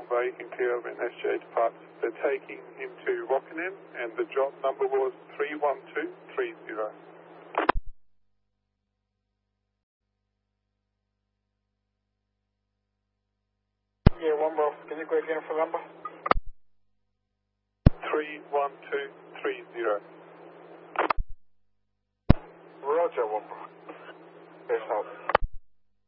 Bravo, you can clear over in SJ departs. They're taking him to Rockingham, and the job number was 31230. Yeah, one more. Can you go again for number? 31230. Roger, one more.